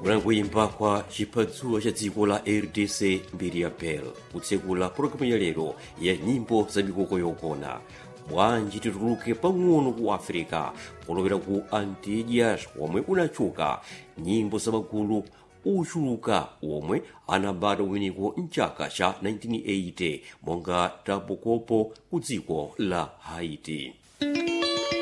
kuimba kwa chiphatsulo cha dziko la RDC mbiri ya Bell kutsekula pologalamu ya lero ya nyimbo za mikoko yogona. Bwanji tituluke pang'ono ku Africa polowera ku Antillas omwe unachuka nyimbo za magulu uchuluka omwe anabadwa winiko mchaka cha 1980 monga Tabokopo ku dziko la Haiti.